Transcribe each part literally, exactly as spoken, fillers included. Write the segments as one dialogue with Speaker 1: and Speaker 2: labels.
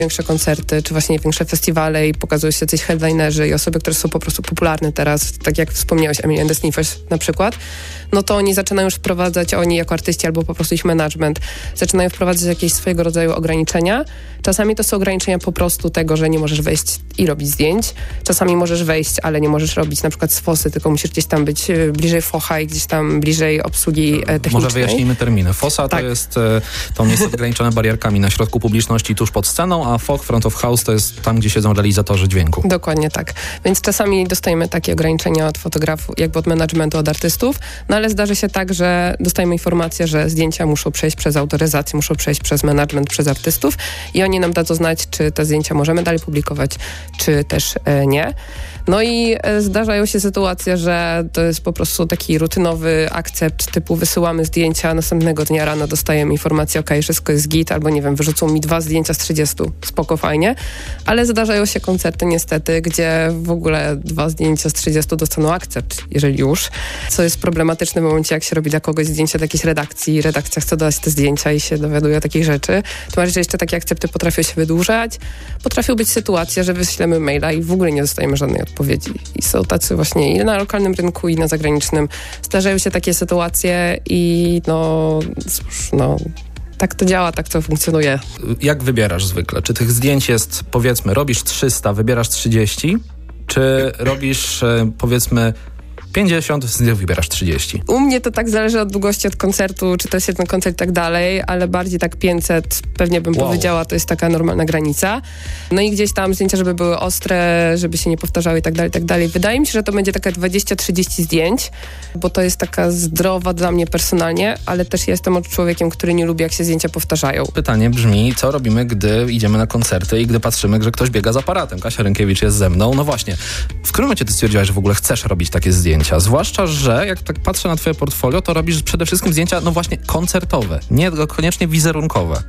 Speaker 1: większe koncerty, czy właśnie większe festiwale i pokazują się jacyś headlinerzy i osoby, które są po prostu popularne teraz, tak jak wspomniałeś, Emily and the Sniffers na przykład, no to oni zaczynają już wprowadzać, oni jako artyści albo po prostu ich management, zaczynają wprowadzać jakieś swojego rodzaju ograniczenia. Czasami to są ograniczenia po prostu tego, że nie możesz wejść i robić zdjęć. Czasami możesz wejść, ale nie możesz robić na przykład z fosy, tylko musisz gdzieś tam być bliżej focha i gdzieś tam bliżej obsługi technicznej.
Speaker 2: Może wyjaśnijmy terminy. Fosa
Speaker 1: tak.
Speaker 2: to jest to miejsce ograniczone barierkami na środku publiczności tuż pod sceną, a foch, front of house, to jest tam, gdzie siedzą realizatorzy dźwięku.
Speaker 1: Dokładnie tak. Więc czasami dostajemy takie ograniczenia od fotografów, jakby od managementu, od artystów, no ale zdarzy się tak, że dostajemy informację, że zdjęcia muszą przejść przez autoryzację, muszą przejść przez management, przez artystów i oni nam dadzą znać, czy te zdjęcia możemy dalej publikować, czy też e, nie. No i e, zdarzają się sytuacje, że to jest po prostu taki rutynowy akcept, typu wysyłamy zdjęcia, następnego dnia rano dostajemy informację, ok, wszystko jest git, albo nie wiem, wyrzucą mi dwa zdjęcia z trzydziestu, spoko, fajnie, ale zdarzają się koncerty niestety, gdzie w ogóle dwa zdjęcia z trzydziestu dostaną akcept, jeżeli już, co jest problematyczne w momencie, jak się robi dla kogoś zdjęcia do jakiejś redakcji, redakcja chce dodać te zdjęcia i się dowiaduje o takich rzeczy. Tym bardziej, że jeszcze takie akcepty potrafią się wydłużać. Potrafią być sytuacje, że wyślemy maila i w ogóle nie dostajemy żadnej odpowiedzi. I są tacy właśnie i na lokalnym rynku, i na zagranicznym. Zdarzają się takie sytuacje i no, cóż, no... Tak to działa, tak to funkcjonuje.
Speaker 2: Jak wybierasz zwykle? Czy tych zdjęć jest, powiedzmy, robisz trzysta, wybierasz trzydzieści? Czy robisz, powiedzmy, pięćdziesiąt, z nich wybierasz trzydzieści?
Speaker 1: U mnie to tak zależy od długości, od koncertu, czy to jest jeden koncert i tak dalej, ale bardziej tak pięćset, pewnie bym wow. powiedziała, to jest taka normalna granica. No i gdzieś tam zdjęcia, żeby były ostre, żeby się nie powtarzały i tak dalej, i tak dalej. Wydaje mi się, że to będzie takie dwadzieścia trzydzieści zdjęć, bo to jest taka zdrowa dla mnie personalnie, ale też jestem człowiekiem, który nie lubi, jak się zdjęcia powtarzają.
Speaker 2: Pytanie brzmi, co robimy, gdy idziemy na koncerty i gdy patrzymy, że ktoś biega z aparatem? Kasia Rynkiewicz jest ze mną. No właśnie, w którym momencie ty stwierdziłaś, że w ogóle chcesz robić takie zdjęcia? Zwłaszcza, że jak tak patrzę na twoje portfolio, to robisz przede wszystkim zdjęcia, no właśnie, koncertowe, nie koniecznie wizerunkowe.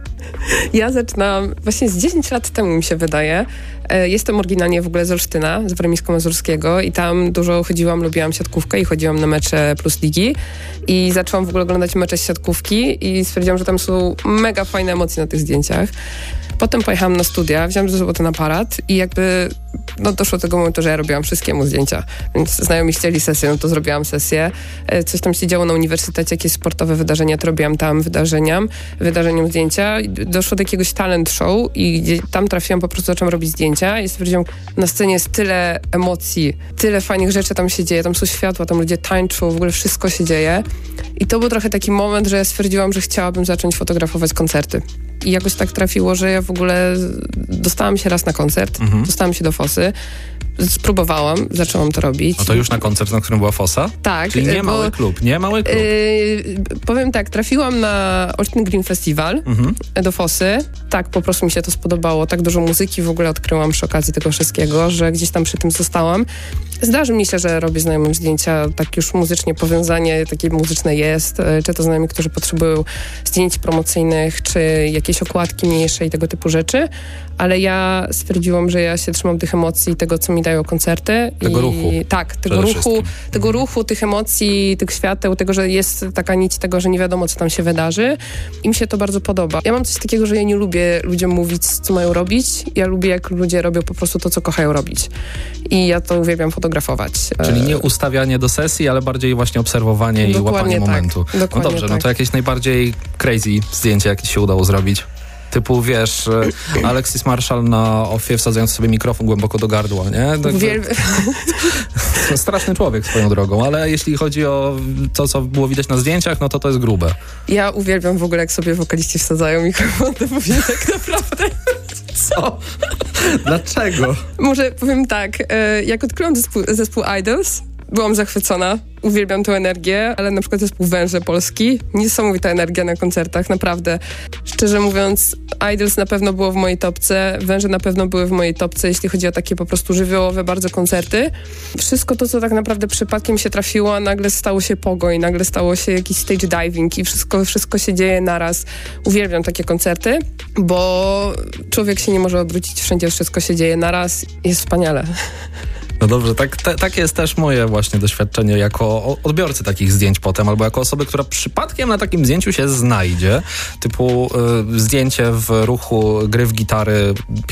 Speaker 1: Ja zaczynam właśnie z dziesięć lat temu, mi się wydaje. Jestem oryginalnie w ogóle z Olsztyna, z Wremisko-Mazurskiego i tam dużo chodziłam, lubiłam siatkówkę i chodziłam na mecze Plus Ligi i zaczęłam w ogóle oglądać mecze z siatkówki i stwierdziłam, że tam są mega fajne emocje na tych zdjęciach. Potem pojechałam na studia, wziąłam ze sobą ten aparat i jakby no, doszło do tego momentu, że ja robiłam wszystkiemu zdjęcia. Więc znajomi chcieli sesję, no to zrobiłam sesję. Coś tam się działo na uniwersytecie, jakieś sportowe wydarzenia, to robiłam tam wydarzeniom, wydarzeniom zdjęcia. Doszło do jakiegoś talent show i tam trafiłam, po prostu zaczęłam robić zdjęcia i stwierdziłam, na scenie jest tyle emocji, tyle fajnych rzeczy tam się dzieje, tam są światła, tam ludzie tańczą, w ogóle wszystko się dzieje. I to był trochę taki moment, że ja stwierdziłam, że chciałabym zacząć fotografować koncerty. I jakoś tak trafiło, że ja w ogóle dostałam się raz na koncert, mhm. dostałam się do Fosy, spróbowałam, zaczęłam to robić.
Speaker 2: No to już na koncert, na którym była Fosa?
Speaker 1: Tak.
Speaker 2: Czyli nie bo, mały klub, nie mały klub.
Speaker 1: Yy, powiem tak, trafiłam na Olsztyn Green Festival mhm. do Fosy. Tak, po prostu mi się to spodobało. Tak dużo muzyki w ogóle odkryłam przy okazji tego wszystkiego, że gdzieś tam przy tym zostałam. Zdarzy mi się, że robię znajomym zdjęcia, tak już muzycznie powiązanie takie muzyczne jest, czy to znajomi, którzy potrzebują zdjęć promocyjnych, czy jakieś okładki mniejsze i tego typu rzeczy, ale ja stwierdziłam, że ja się trzymam tych emocji, tego, co mi dają koncerty.
Speaker 2: Tego
Speaker 1: i,
Speaker 2: ruchu.
Speaker 1: Tak, tego ruchu, tego mhm. ruchu, tych emocji, tych świateł, tego, że jest taka nić tego, że nie wiadomo, co tam się wydarzy i mi się to bardzo podoba. Ja mam coś takiego, że ja nie lubię ludziom mówić, co mają robić. Ja lubię, jak ludzie robią po prostu to, co kochają robić. I ja to uwielbiam fotografować.
Speaker 2: Czyli nie ustawianie do sesji, ale bardziej właśnie obserwowanie dokładnie i łapanie tak. momentu.
Speaker 1: Dokładnie
Speaker 2: no dobrze,
Speaker 1: tak.
Speaker 2: no to jakieś najbardziej crazy zdjęcie, jakie się udało zrobić? Typu, wiesz, Alexis Marshall na Ofie wsadzając sobie mikrofon głęboko do gardła, nie? Tak,
Speaker 1: Uwielbiam.
Speaker 2: Straszny człowiek swoją drogą, ale jeśli chodzi o to, co było widać na zdjęciach, no to to jest grube.
Speaker 1: Ja uwielbiam w ogóle, jak sobie wokaliści wsadzają mikrofon, to powiem tak naprawdę.
Speaker 2: Co? Dlaczego?
Speaker 1: Może powiem tak, jak odkryłam zespół, zespół Idols, byłam zachwycona, uwielbiam tę energię, ale na przykład zespół Węże Polski, niesamowita energia na koncertach, naprawdę. Szczerze mówiąc, Idols na pewno było w mojej topce, Węże na pewno były w mojej topce, jeśli chodzi o takie po prostu żywiołowe bardzo koncerty. Wszystko to, co tak naprawdę przypadkiem się trafiło, a nagle stało się pogoń, nagle stało się jakiś stage diving i wszystko, wszystko się dzieje naraz. Uwielbiam takie koncerty, bo człowiek się nie może obrócić, wszędzie wszystko się dzieje naraz, jest wspaniale.
Speaker 2: No dobrze, tak, te, takie jest też moje właśnie doświadczenie jako odbiorcy takich zdjęć potem, albo jako osoby, która przypadkiem na takim zdjęciu się znajdzie, typu y, zdjęcie w ruchu gry w gitary